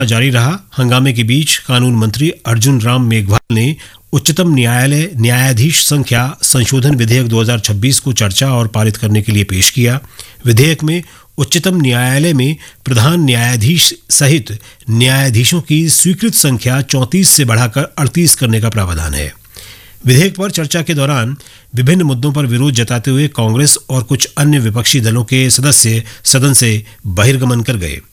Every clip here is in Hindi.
जारी रहा। हंगामे के बीच कानून मंत्री अर्जुन राम मेघवाल ने उच्चतम न्यायालय न्यायाधीश संख्या संशोधन विधेयक 2026 को चर्चा और पारित करने के लिए पेश किया। विधेयक में उच्चतम न्यायालय में प्रधान न्यायाधीश सहित न्यायाधीशों की स्वीकृत संख्या 34 से बढ़ाकर 38 करने का प्रावधान है। विधेयक पर चर्चा के दौरान विभिन्न मुद्दों पर विरोध जताते हुए कांग्रेस और कुछ अन्य विपक्षी दलों के सदस्य सदन से बहिर्गमन कर गए।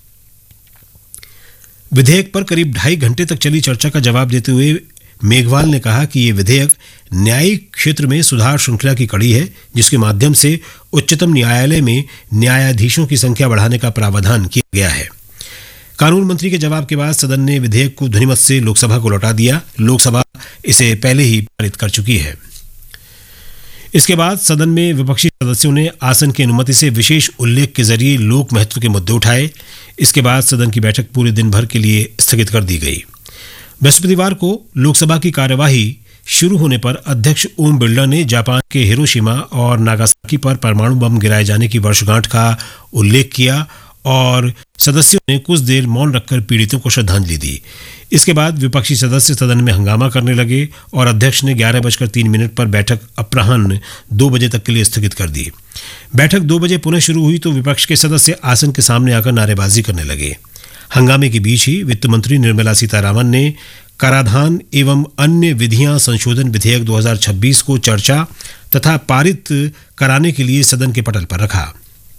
विधेयक पर करीब 2.5 घंटे तक चली चर्चा का जवाब देते हुए मेघवाल ने कहा कि ये विधेयक न्यायिक क्षेत्र में सुधार श्रृंखला की कड़ी है, जिसके माध्यम से उच्चतम न्यायालय में न्यायाधीशों की संख्या बढ़ाने का प्रावधान किया गया है। कानून मंत्री के जवाब के बाद सदन ने विधेयक को ध्वनिमत से लोकसभा को लौटा दिया। लोकसभा इसे पहले ही पारित कर चुकी है। इसके बाद सदन में विपक्षी सदस्यों ने आसन की अनुमति से विशेष उल्लेख के जरिए लोक महत्व के मुद्दे उठाए। इसके बाद सदन की बैठक पूरे दिन भर के लिए स्थगित कर दी गई। बृहस्पतिवार को लोकसभा की कार्यवाही शुरू होने पर अध्यक्ष ओम बिरला ने जापान के हिरोशिमा और नागासाकी पर परमाणु बम गिराए जाने की वर्षगांठ का उल्लेख किया और सदस्यों ने कुछ देर मौन रखकर पीड़ितों को श्रद्धांजलि दी। इसके बाद विपक्षी सदस्य सदन में हंगामा करने लगे और अध्यक्ष ने 11:03 पर बैठक अपराह्न 2 बजे तक के लिए स्थगित कर दी। बैठक 2 बजे पुनः शुरू हुई तो विपक्ष के सदस्य आसन के सामने आकर नारेबाजी करने लगे। हंगामे के बीच ही वित्त मंत्री निर्मला सीतारामन ने कराधान एवं अन्य विधियां संशोधन विधेयक 2026 को चर्चा तथा पारित कराने के लिए सदन के पटल पर रखा।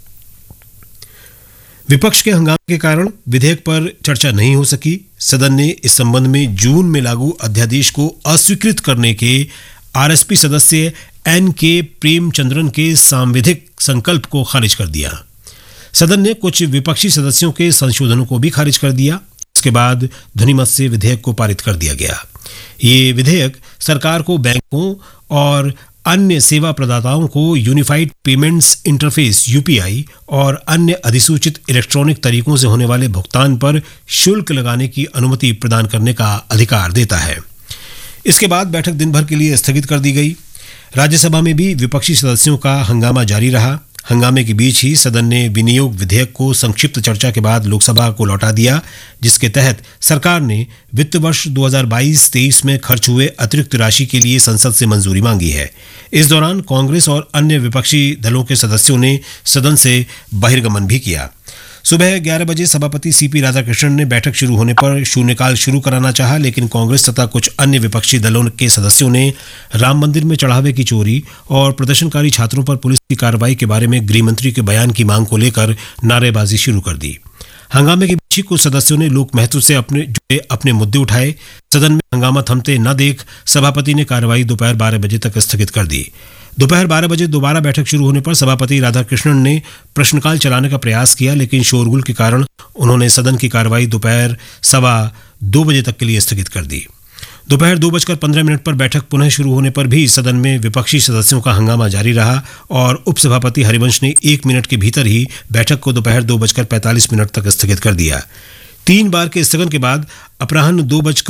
विपक्ष के हंगामे के कारण विधेयक पर चर्चा नहीं हो सकी। सदन ने इस संबंध में जून में लागू अध्यादेश को अस्वीकृत करने के आरएसपी सदस्य एन.के. प्रेमचंद्रन के सांविधिक संकल्प को खारिज कर दिया। सदन ने कुछ विपक्षी सदस्यों के संशोधनों को भी खारिज कर दिया। इसके बाद ध्वनिमत से विधेयक को पारित कर दिया गया। ये विधेयक सरकार को बैंकों और अन्य सेवा प्रदाताओं को यूनिफाइड पेमेंट्स इंटरफेस यूपीआई और अन्य अधिसूचित इलेक्ट्रॉनिक तरीकों से होने वाले भुगतान पर शुल्क लगाने की अनुमति प्रदान करने का अधिकार देता है। इसके बाद बैठक दिन भर के लिए स्थगित कर दी गई। राज्यसभा में भी विपक्षी सदस्यों का हंगामा जारी रहा। हंगामे के बीच ही सदन ने विनियोग विधेयक को संक्षिप्त चर्चा के बाद लोकसभा को लौटा दिया, जिसके तहत सरकार ने वित्त वर्ष 2022-23 में खर्च हुए अतिरिक्त राशि के लिए संसद से मंजूरी मांगी है। इस दौरान कांग्रेस और अन्य विपक्षी दलों के सदस्यों ने सदन से बहिर्गमन भी किया। सुबह 11 बजे सभापति सीपी राधाकृष्णन ने बैठक शुरू होने पर शून्यकाल शुरू कराना चाहा, लेकिन कांग्रेस तथा कुछ अन्य विपक्षी दलों के सदस्यों ने राम मंदिर में चढ़ावे की चोरी और प्रदर्शनकारी छात्रों पर पुलिस की कार्रवाई के बारे में गृह मंत्री के बयान की मांग को लेकर नारेबाजी शुरू कर दी। हंगामे के बीच कुछ सदस्यों ने लोक महत्व से अपने मुद्दे उठाए। सदन में हंगामा थमते न देख सभापति ने कार्यवाही दोपहर 12 बजे तक स्थगित कर दी। दोपहर 12 बजे दोबारा बैठक शुरू होने पर सभापति राधाकृष्णन ने प्रश्नकाल चलाने का प्रयास किया, लेकिन शोरगुल के कारण उन्होंने सदन की कार्यवाही दोपहर 1:15 बजे तक के लिए स्थगित कर दी। दोपहर 2:15 पर बैठक पुनः शुरू होने पर भी सदन में विपक्षी सदस्यों का हंगामा जारी रहा और उपसभापति हरिवंश ने 1 मिनट के भीतर ही बैठक को दोपहर 2:45 तक स्थगित कर दिया। 3 बार के स्थगन के बाद अपराह्न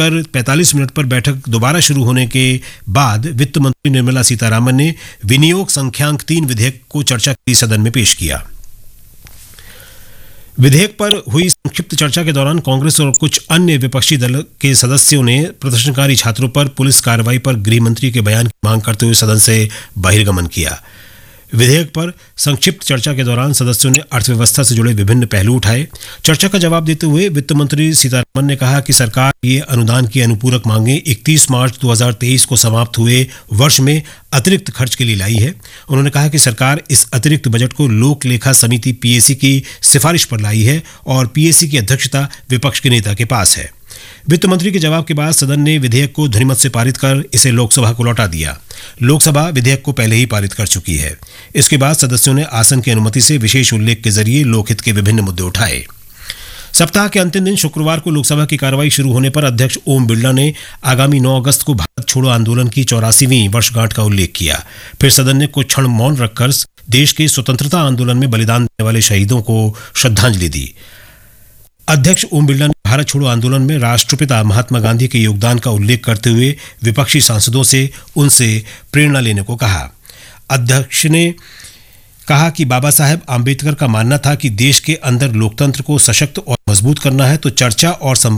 2:45 पर बैठक दोबारा शुरू होने के बाद वित्त मंत्री निर्मला सीतारामन ने विनियोग संख्यांक 3 विधेयक को चर्चा के लिए सदन में पेश किया। विधेयक पर हुई संक्षिप्त चर्चा के दौरान कांग्रेस और कुछ अन्य विपक्षी दल के सदस्यों ने प्रदर्शनकारी छात्रों पर पुलिस कार्रवाई पर गृह मंत्री के बयान की मांग करते हुए सदन से बहिर्गमन किया। विधेयक पर संक्षिप्त चर्चा के दौरान सदस्यों ने अर्थव्यवस्था से जुड़े विभिन्न पहलू उठाए। चर्चा का जवाब देते हुए वित्त मंत्री सीतारमण ने कहा कि सरकार ये अनुदान की अनुपूरक मांगें 31 मार्च 2023 को समाप्त हुए वर्ष में अतिरिक्त खर्च के लिए लाई है। उन्होंने कहा कि सरकार इस अतिरिक्त बजट को लोक लेखा समिति पीएसी की सिफारिश पर लाई है और पीएसी की अध्यक्षता विपक्ष के नेता के पास है। वित्त मंत्री के जवाब के बाद सदन ने विधेयक को ध्वनिमत से पारित कर इसे लोकसभा को लौटा दिया। लोकसभा विधेयक को पहले ही पारित कर चुकी है। इसके बाद सदस्यों ने आसन की अनुमति से विशेष उल्लेख के जरिए लोकहित के विभिन्न मुद्दे उठाए। सप्ताह के अंतिम दिन शुक्रवार को लोकसभा की कार्रवाई शुरू होने पर अध्यक्ष ओम बिरला ने आगामी 9 अगस्त को भारत छोड़ो आंदोलन की 84वीं वर्षगांठ का उल्लेख किया। फिर सदन ने कुछ क्षण मौन रखकर देश के स्वतंत्रता आंदोलन में बलिदान देने वाले शहीदों को श्रद्धांजलि दी। अध्यक्ष ओम बिरला ने भारत छोड़ो आंदोलन में राष्ट्रपिता महात्मा गांधी के योगदान का उल्लेख करते हुए विपक्षी सांसदों से उनसे प्रेरणा लेने को कहा। अध्यक्ष ने कहा कि बाबा साहेब आम्बेडकर का मानना था कि देश के अंदर लोकतंत्र को सशक्त और मजबूत करना है, तो चर्चा और